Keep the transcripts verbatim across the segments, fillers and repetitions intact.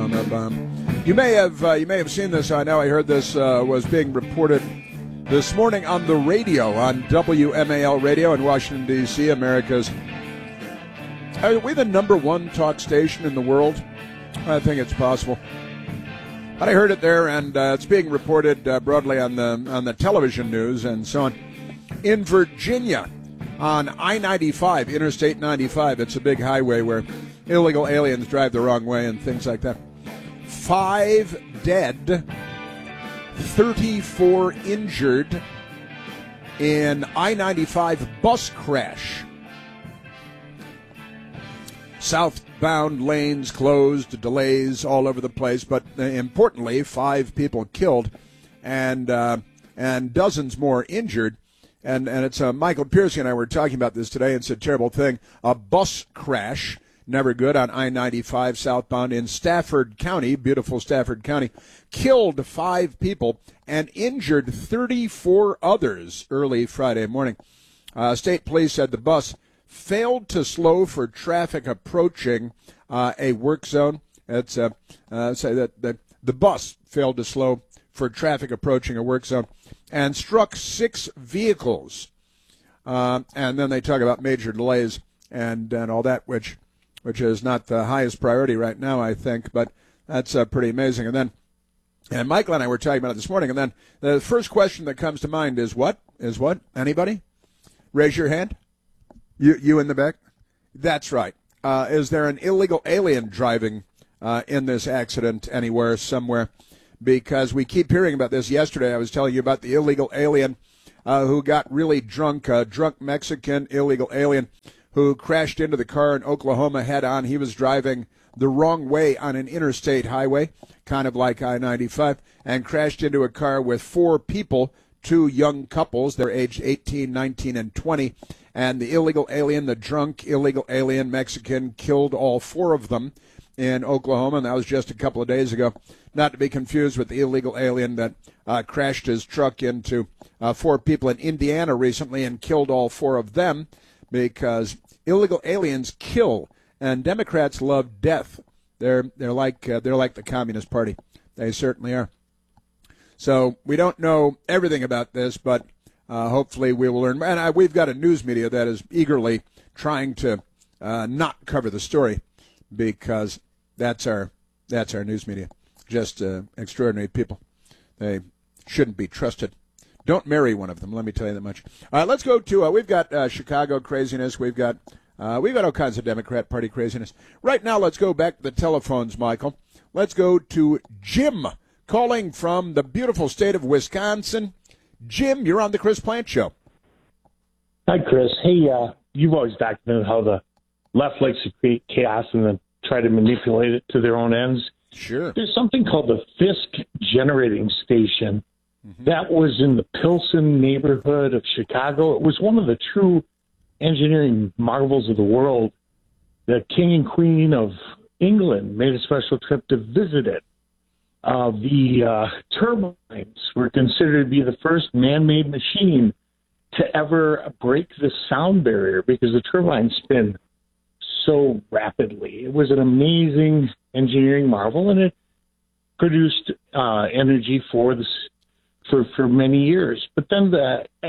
You may have uh, you may have seen this. I know I heard this uh, was being reported this morning on the radio, on W M A L radio in Washington, D C, America's. Are we the number one talk station in the world? I think it's possible. But I heard it there, and uh, it's being reported uh, broadly on the on the television news and so on. In Virginia, on I ninety-five, Interstate ninety-five, it's a big highway where illegal aliens drive the wrong way and things like that. Five dead, thirty-four injured in I ninety-five bus crash. Southbound lanes closed, delays all over the place, but uh, importantly, five people killed and uh, and dozens more injured. And and it's uh, Michael Piercy and I were talking about this today. It's a terrible thing. A bus crash, never good, on I ninety-five southbound in Stafford County, beautiful Stafford County, killed five people and injured thirty-four others early Friday morning. Uh, state police said the bus failed to slow for traffic approaching uh, a work zone. It's uh, uh, say that the, the bus failed to slow for traffic approaching a work zone and struck six vehicles. Uh, and then they talk about major delays and, and all that, which which is not the highest priority right now, I think, but that's uh, pretty amazing. And then, and Michael and I were talking about it this morning, and then the first question that comes to mind is what? Is what? Anybody? Raise your hand. You you in the back? That's right. Uh, is there an illegal alien driving uh, in this accident anywhere, somewhere? Because we keep hearing about this. Yesterday I was telling you about the illegal alien uh, who got really drunk, a drunk Mexican illegal alien who crashed into the car in Oklahoma head-on. He was driving the wrong way on an interstate highway, kind of like I ninety-five, and crashed into a car with four people, two young couples. They're aged eighteen, nineteen, and twenty. And the illegal alien, the drunk illegal alien Mexican, killed all four of them in Oklahoma, and that was just a couple of days ago. Not to be confused with the illegal alien that uh, crashed his truck into uh, four people in Indiana recently and killed all four of them, because illegal aliens kill, and Democrats love death. They're they're like uh, they're like the Communist Party. They certainly are. So we don't know everything about this, but uh, hopefully we will learn. And uh, we've got a news media that is eagerly trying to uh, not cover the story, because that's our that's our news media. Just uh, extraordinary people. They shouldn't be trusted. Don't marry one of them, let me tell you that much. All right, let's go to, uh, we've got uh, Chicago craziness. We've got uh, we've got all kinds of Democrat Party craziness. Right now, let's go back to the telephones, Michael. Let's go to Jim, calling from the beautiful state of Wisconsin. Jim, you're on the Chris Plante Show. Hi, Chris. Hey, uh, you've always documented how the left likes to create chaos and then try to manipulate it to their own ends. Sure. There's something called the Fisk Generating Station. Mm-hmm. That was in the Pilsen neighborhood of Chicago. It was one of the true engineering marvels of the world. The king and queen of England made a special trip to visit it. Uh, the uh, turbines were considered to be the first man-made machine to ever break the sound barrier because the turbines spin so rapidly. It was an amazing engineering marvel, and it produced uh, energy for the for for many years. But then the uh,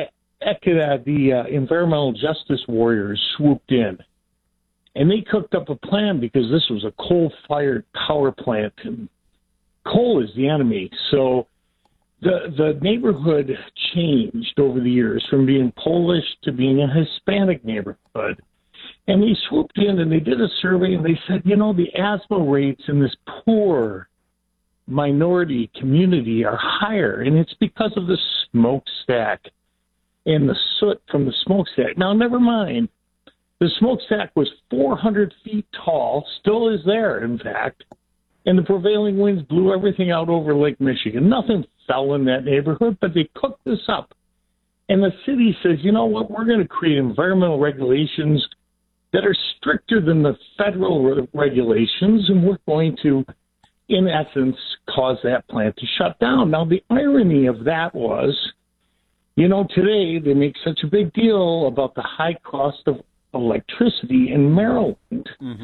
the uh, environmental justice warriors swooped in, and they cooked up a plan, because this was a coal-fired power plant, and coal is the enemy. So the the neighborhood changed over the years from being Polish to being a Hispanic neighborhood. And they swooped in and they did a survey, and they said, you know, the asthma rates in this poor minority community are higher, and it's because of the smokestack and the soot from the smokestack. Now, never mind, the smokestack was four hundred feet tall, still is there, in fact, and the prevailing winds blew everything out over Lake Michigan. Nothing fell in that neighborhood, but they cooked this up. And the city says, you know what, we're going to create environmental regulations that are stricter than the federal re- regulations, and we're going to, in essence, cause that plant to shut down. Now, the irony of that was, you know, today they make such a big deal about the high cost of electricity in Maryland. Mm-hmm.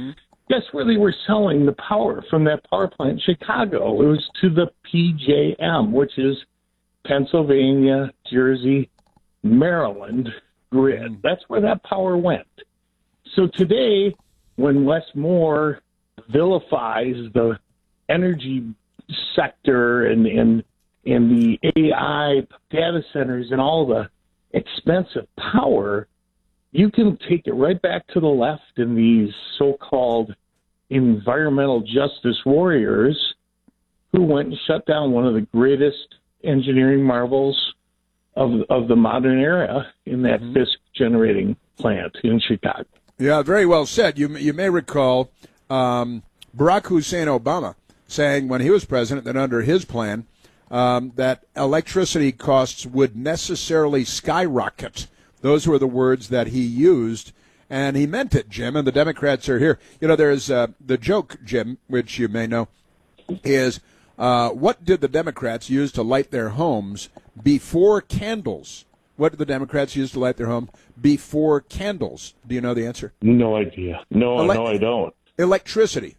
guess where they were selling the power from that power plant in Chicago? It was to the P J M, which is Pennsylvania, Jersey, Maryland grid. That's where that power went. So today, when Wes Moore vilifies the energy sector and, and, and the A I data centers and all the expensive power, you can take it right back to the left in these so-called environmental justice warriors who went and shut down one of the greatest engineering marvels of of the modern era in that mm-hmm. Fisk generating plant in Chicago. Yeah, very well said. You you may recall um, Barack Hussein Obama saying when he was president that under his plan um, that electricity costs would necessarily skyrocket. Those were the words that he used, and he meant it, Jim, and the Democrats are here. You know, there's uh, the joke, Jim, which you may know, is uh, what did the Democrats use to light their homes before candles? What did the Democrats use to light their home before candles? Do you know the answer? No idea. No, Ele- no, I don't. Electricity.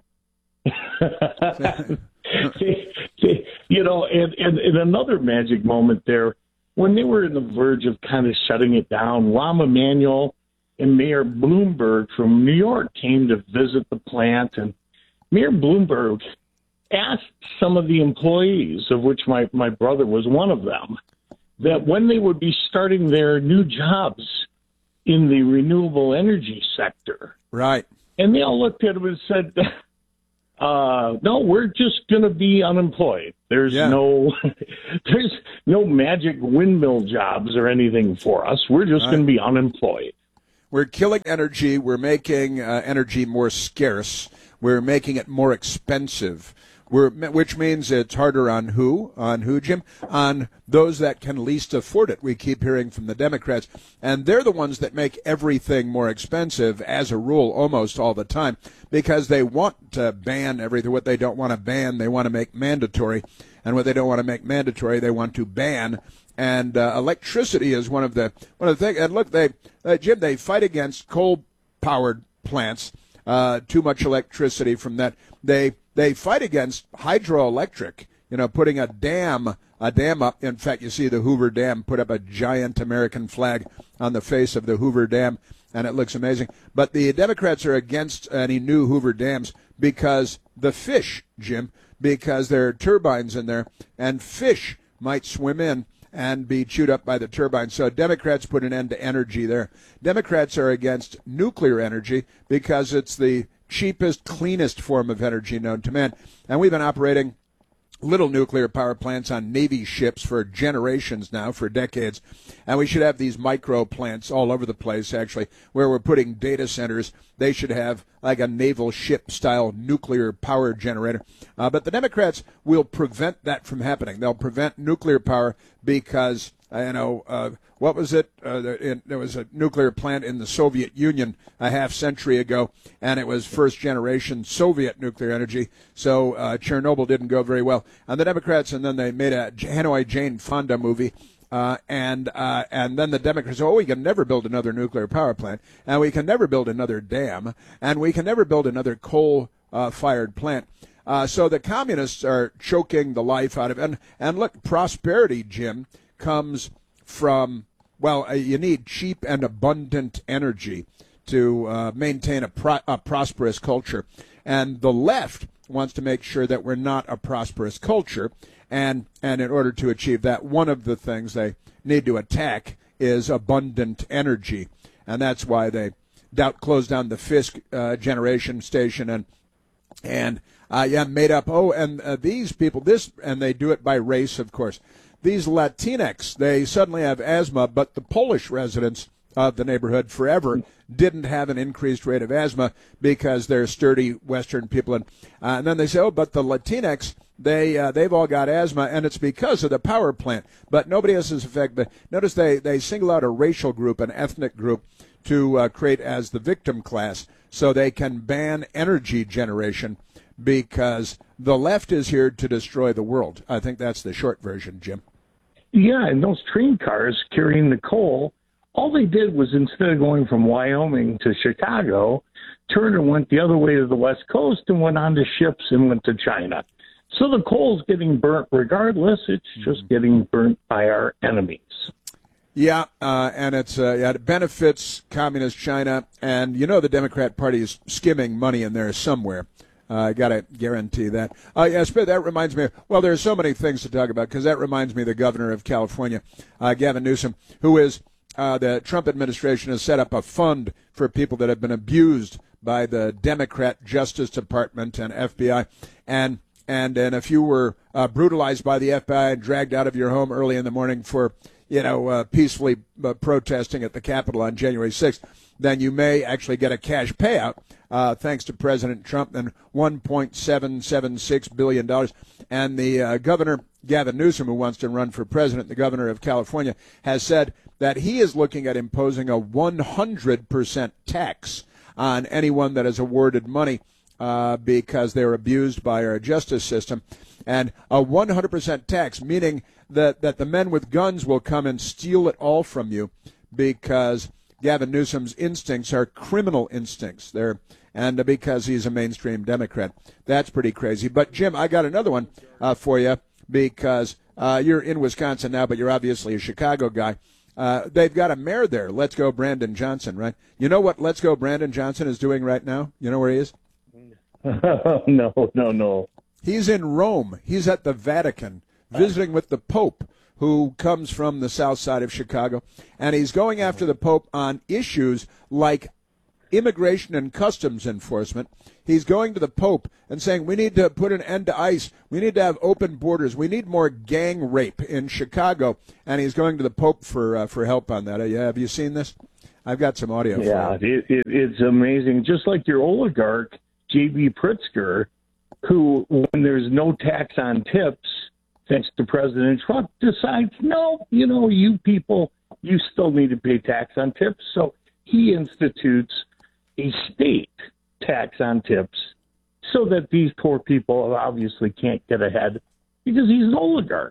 You know, and, and, and another magic moment there, when they were on the verge of kind of shutting it down, Rahm Emanuel and Mayor Bloomberg from New York came to visit the plant, and Mayor Bloomberg asked some of the employees, of which my, my brother was one of them, that when they would be starting their new jobs in the renewable energy sector. Right. And they all looked at him and said, uh, no, we're just going to be unemployed. There's yeah. no there's no magic windmill jobs or anything for us. We're just right. going to be unemployed. We're killing energy. We're making uh, energy more scarce. We're making it more expensive. We're, which means it's harder on who? On who, Jim? On those that can least afford it. We keep hearing from the Democrats. And they're the ones that make everything more expensive, as a rule, almost all the time, because they want to ban everything. What they don't want to ban, they want to make mandatory. And what they don't want to make mandatory, they want to ban. And uh, electricity is one of the one of the things. And look, they, uh, Jim, they fight against coal-powered plants. Uh, too much electricity from that. They they fight against hydroelectric. You know, putting a dam a dam up. In fact, you see the Hoover Dam put up a giant American flag on the face of the Hoover Dam, and it looks amazing. But the Democrats are against any new Hoover dams because the fish, Jim, because there are turbines in there, and fish might swim in and be chewed up by the turbine. So Democrats put an end to energy there. Democrats are against nuclear energy because it's the cheapest, cleanest form of energy known to man. And we've been operating little nuclear power plants on Navy ships for generations now, for decades. And we should have these micro plants all over the place, actually, where we're putting data centers. They should have like a naval ship-style nuclear power generator. Uh, but the Democrats will prevent that from happening. They'll prevent nuclear power because, uh, you know, uh, what was it? Uh, there, there was a nuclear plant in the Soviet Union a half century ago, and it was first-generation Soviet nuclear energy. So uh, Chernobyl didn't go very well. And the Democrats, and then they made a Hanoi Jane Fonda movie. Uh, and uh, and then the Democrats say, oh, we can never build another nuclear power plant, and we can never build another dam, and we can never build another coal-fired uh, plant. Uh, so the communists are choking the life out of it. And, and look, prosperity, Jim, comes from, well, uh, you need cheap and abundant energy to uh, maintain a, pro- a prosperous culture. And the left wants to make sure that we're not a prosperous culture. And and in order to achieve that, one of the things they need to attack is abundant energy. And that's why they doubt closed down the Fisk uh, generation station and and uh, yeah, made up, oh, and uh, these people, this, and they do it by race, of course. These Latinx, they suddenly have asthma, but the Polish residents of the neighborhood forever didn't have an increased rate of asthma because they're sturdy Western people. And, uh, and then they say, oh, but the Latinx, they, uh, they've all got asthma, and it's because of the power plant. But nobody else is affected. Notice they, they single out a racial group, an ethnic group, to uh, create as the victim class so they can ban energy generation because the left is here to destroy the world. I think that's the short version, Jim. Yeah, and those train cars carrying the coal all they did was, instead of going from Wyoming to Chicago, turned and went the other way to the West Coast and went on to ships and went to China. So the coal's getting burnt regardless. It's just getting burnt by our enemies. Yeah, uh, and it's uh, yeah, it benefits communist China, and you know the Democrat Party is skimming money in there somewhere. Uh, I got to guarantee that. Uh, yes, but that reminds me, well, there's so many things to talk about, because that reminds me of the governor of California, uh, Gavin Newsom, who is, uh, the Trump administration has set up a fund for people that have been abused by the Democrat Justice Department and F B I. And and, and if you were uh, brutalized by the F B I and dragged out of your home early in the morning for, you know, uh, peacefully uh, protesting at the Capitol on January sixth, then you may actually get a cash payout, uh, thanks to President Trump, and one point seven seven six billion dollars. And the uh, governor, Gavin Newsom, who wants to run for president, the governor of California, has said that he is looking at imposing a one hundred percent tax on anyone that is awarded money uh, because they're abused by our justice system. And a one hundred percent tax, meaning that, that the men with guns will come and steal it all from you, because Gavin Newsom's instincts are criminal instincts. They're, and because he's a mainstream Democrat. That's pretty crazy. But, Jim, I got another one uh, for you, because uh, you're in Wisconsin now, but you're obviously a Chicago guy. Uh, they've got a mayor there, Let's Go Brandon Johnson, right? You know what Let's Go Brandon Johnson is doing right now? You know where he is? no, no, no. He's in Rome. He's at the Vatican, visiting with the Pope, who comes from the south side of Chicago. And he's going after the Pope on issues like immigration and customs enforcement. He's going to the Pope and saying, we need to put an end to ICE. We need to have open borders. We need more gang rape in Chicago. And he's going to the Pope for uh, for help on that. Uh, yeah, have you seen this? I've got some audio yeah, for you. It, it, it's amazing. Just like your oligarch, J B Pritzker, who, when there's no tax on tips, thanks to President Trump, decides, no, you know, you people, you still need to pay tax on tips. So he institutes a state tax on tips so that these poor people obviously can't get ahead because he's an oligarch.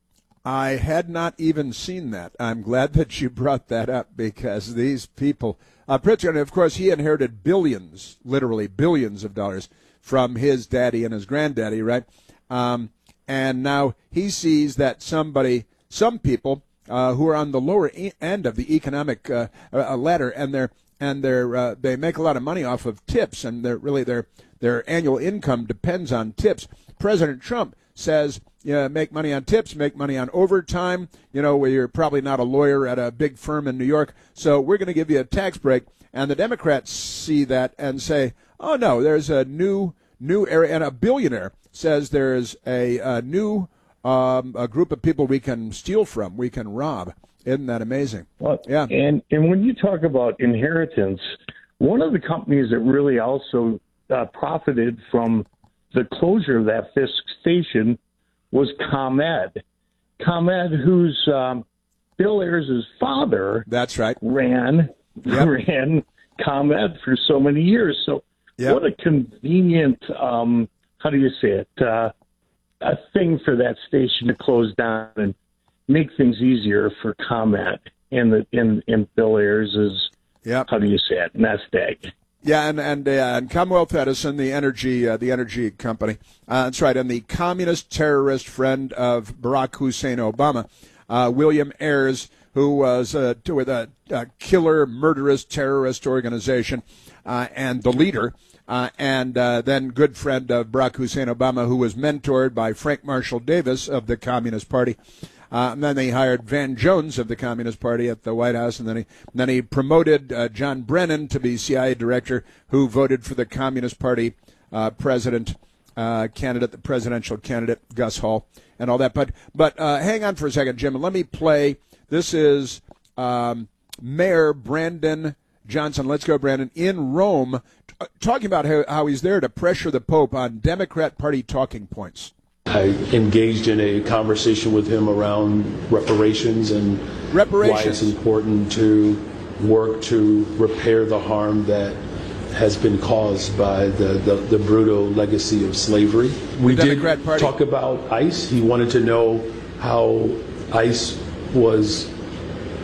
I had not even seen that. I'm glad that you brought that up, because these people, uh, Pritzker, and of course he inherited billions, literally billions of dollars from his daddy and his granddaddy, right? Um, and now he sees that somebody, some people uh, who are on the lower e- end of the economic uh, uh, ladder, and they're and they're uh, they make a lot of money off of tips, and they're really their their annual income depends on tips. President Trump says, yeah, make money on tips, make money on overtime, you know, where you're probably not a lawyer at a big firm in New York, so we're going to give you a tax break. And the Democrats see that and say, oh, no, there's a new new area, and a billionaire says there's a, a new um, a group of people we can steal from, we can rob. Isn't that amazing? Well, yeah. And, and when you talk about inheritance, one of the companies that really also uh, profited from the closure of that Fisk station was ComEd. ComEd, whose um, Bill Ayers' father That's right. ran Yep. ran ComEd for so many years. So Yep. what a convenient, um, how do you say it, uh, a thing for that station to close down and make things easier for ComEd in the in, in Bill Ayers' Yep. how do you say it, nest egg. Yeah, and and, uh, and Commonwealth Edison, the energy uh, the energy company, uh, that's right, and the communist terrorist friend of Barack Hussein Obama, uh, William Ayers, who was uh, with a, a killer, murderous terrorist organization, uh, and the leader, uh, and uh, then good friend of Barack Hussein Obama, who was mentored by Frank Marshall Davis of the Communist Party. Uh, and then they hired Van Jones of the Communist Party at the White House, and then he then he promoted uh, John Brennan to be C I A director, who voted for the Communist Party uh, president uh, candidate, the presidential candidate Gus Hall, and all that. But but uh, hang on for a second, Jim, and let me play. This is um, Mayor Brandon Johnson. Let's go, Brandon, in Rome, t- talking about how, how he's there to pressure the Pope on Democrat Party talking points. I engaged in a conversation with him around reparations and reparations. why it's important to work to repair the harm that has been caused by the, the, the brutal legacy of slavery. We did Party. talk about ICE. He wanted to know how ICE was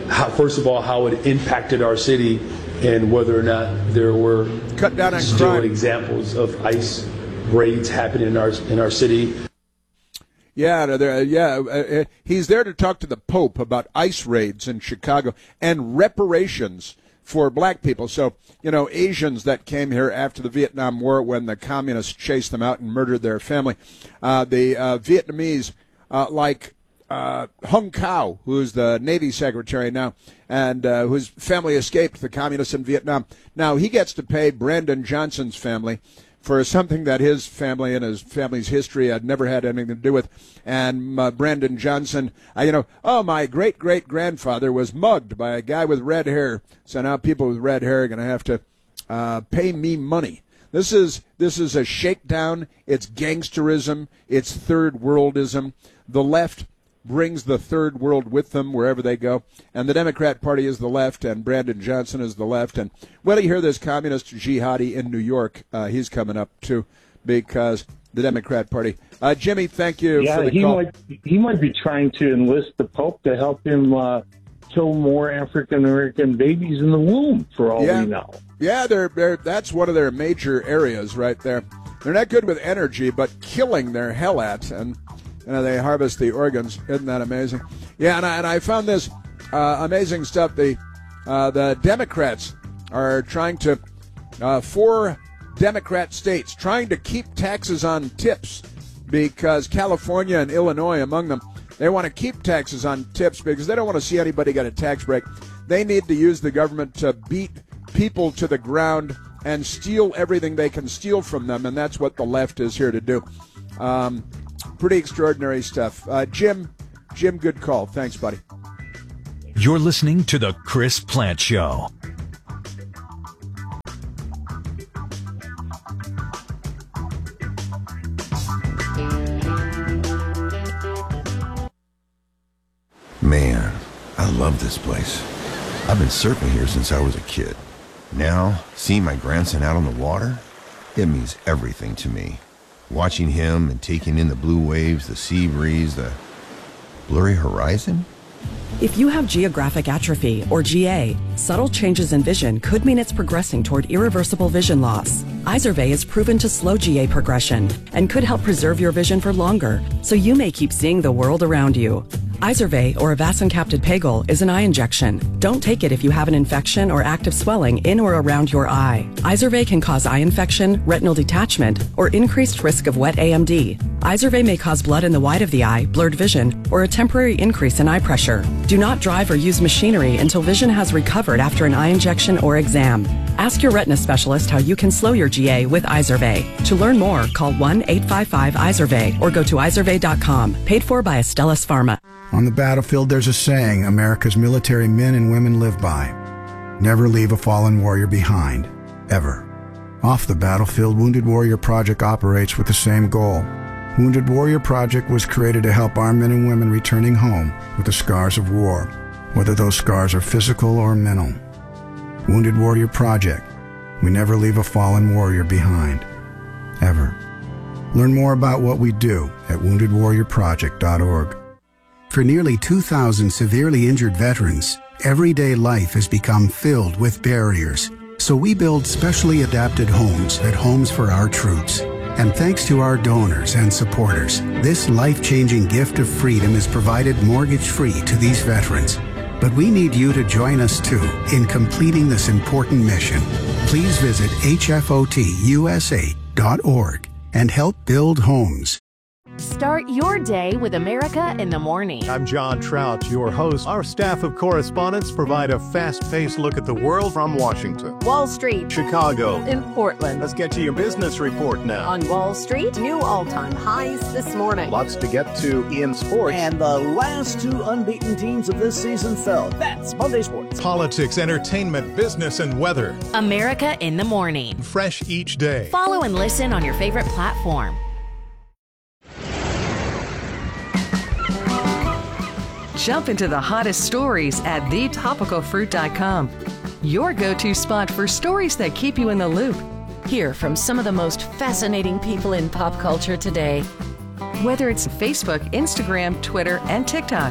how, first of all, how it impacted our city and whether or not there were cut down on still crime. examples of ICE raids happening in our in our city. Yeah, there, yeah. Uh, he's there to talk to the Pope about ICE raids in Chicago and reparations for black people. So, you know, Asians that came here after the Vietnam War when the communists chased them out and murdered their family. Uh, the uh, Vietnamese, uh, like uh, Hung Cao, who's the Navy Secretary now, and uh, whose family escaped the communists in Vietnam. Now he gets to pay Brandon Johnson's family for something that his family and his family's history had never had anything to do with. And uh, Brandon Johnson, uh, you know, oh, my great-great-grandfather was mugged by a guy with red hair, so now people with red hair are going to have to uh, pay me money. This is this is a shakedown. It's gangsterism. It's third worldism. The left brings the third world with them wherever they go. And the Democrat Party is the left, and Brandon Johnson is the left. And, well, you hear this communist jihadi in New York. Uh, he's coming up, too, because the Democrat Party. Uh, Jimmy, thank you yeah, for the he call. Might, he might be trying to enlist the Pope to help him uh, kill more African-American babies in the womb, for all yeah. we know. Yeah, they're, they're, that's one of their major areas right there. They're not good with energy, but killing they're hell at, and you know, they harvest the organs. Isn't that amazing? Yeah, and I, and I found this uh, amazing stuff. The uh, the Democrats are trying to, uh, four Democrat states, trying to keep taxes on tips because California and Illinois among them, they want to keep taxes on tips because they don't want to see anybody get a tax break. They need to use the government to beat people to the ground and steal everything they can steal from them, and that's what the left is here to do. Um, pretty extraordinary stuff. Uh, Jim, Jim, good call. Thanks, buddy. You're listening to The Chris Plante Show. Man, I love this place. I've been surfing here since I was a kid. Now, seeing my grandson out on the water, it means everything to me. Watching him and taking in the blue waves, the sea breeze, the blurry horizon. If you have geographic atrophy, or G A, subtle changes in vision could mean it's progressing toward irreversible vision loss. Izervay is proven to slow G A progression and could help preserve your vision for longer, so you may keep seeing the world around you. Izervay, or avacincaptad pegol, is an eye injection. Don't take it if you have an infection or active swelling in or around your eye. Izervay can cause eye infection, retinal detachment, or increased risk of wet A M D. Izervay may cause blood in the white of the eye, blurred vision, or a temporary increase in eye pressure. Do not drive or use machinery until vision has recovered after an eye injection or exam. Ask your retina specialist how you can slow your G A with Izervay. To learn more, call one eight five five Izervay or go to izervay dot com. Paid for by Astellas Pharma. On the battlefield, there's a saying America's military men and women live by. Never leave a fallen warrior behind. Ever. Off the battlefield, Wounded Warrior Project operates with the same goal. Wounded Warrior Project was created to help our men and women returning home with the scars of war, whether those scars are physical or mental. Wounded Warrior Project. We never leave a fallen warrior behind. Ever. Learn more about what we do at wounded warrior project dot org. For nearly two thousand severely injured veterans, everyday life has become filled with barriers. So we build specially adapted homes at Homes for Our Troops. And thanks to our donors and supporters, this life-changing gift of freedom is provided mortgage-free to these veterans. But we need you to join us too in completing this important mission. Please visit H F O T U S A dot org and help build homes. Start your day with America in the Morning. I'm John Trout, your host. Our staff of correspondents provide a fast-paced look at the world from Washington, Wall Street, Chicago, in Portland. Let's get to your business report now. On Wall Street, new all-time highs this morning. Lots to get to in sports. And the last two unbeaten teams of this season fell. That's Monday Sports. Politics, entertainment, business, and weather. America in the Morning. Fresh each day. Follow and listen on your favorite platform. Jump into the hottest stories at the topical fruit dot com. Your go-to spot for stories that keep you in the loop. Hear from some of the most fascinating people in pop culture today. Whether it's Facebook, Instagram, Twitter, and TikTok,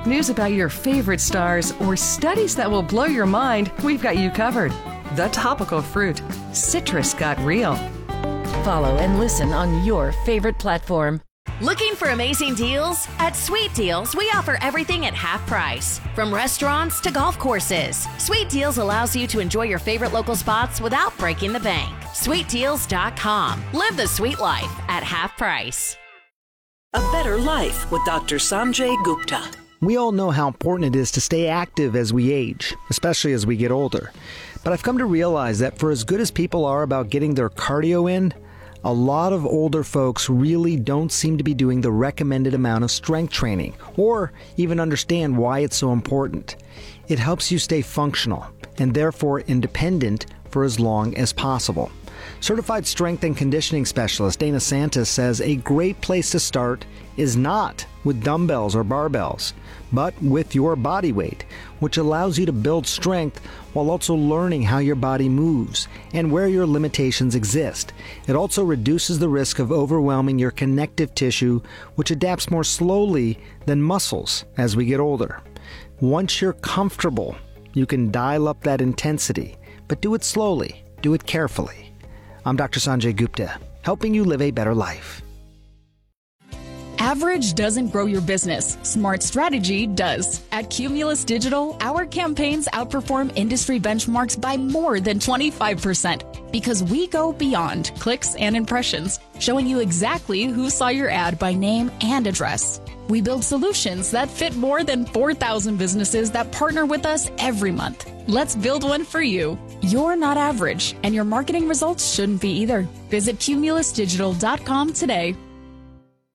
news about your favorite stars, or studies that will blow your mind, we've got you covered. The Topical Fruit. Citrus got real. Follow and listen on your favorite platform. Looking for amazing deals? At Sweet Deals, we offer everything at half price. From restaurants to golf courses, Sweet Deals allows you to enjoy your favorite local spots without breaking the bank. sweet deals dot com. Live the sweet life at half price. A Better Life with Doctor Sanjay Gupta. We all know how important it is to stay active as we age, especially as we get older. But I've come to realize that for as good as people are about getting their cardio in, a lot of older folks really don't seem to be doing the recommended amount of strength training, or even understand why it's so important. It helps you stay functional, and therefore independent for as long as possible. Certified strength and conditioning specialist Dana Santis says a great place to start is not with dumbbells or barbells, but with your body weight, which allows you to build strength while also learning how your body moves and where your limitations exist. It also reduces the risk of overwhelming your connective tissue, which adapts more slowly than muscles as we get older. Once you're comfortable, you can dial up that intensity, but do it slowly, do it carefully. I'm Doctor Sanjay Gupta, helping you live a better life. Average doesn't grow your business. Smart strategy does. At Cumulus Digital, our campaigns outperform industry benchmarks by more than twenty-five percent because we go beyond clicks and impressions, showing you exactly who saw your ad by name and address. We build solutions that fit more than four thousand businesses that partner with us every month. Let's build one for you. You're not average, and your marketing results shouldn't be either. Visit cumulus digital dot com today.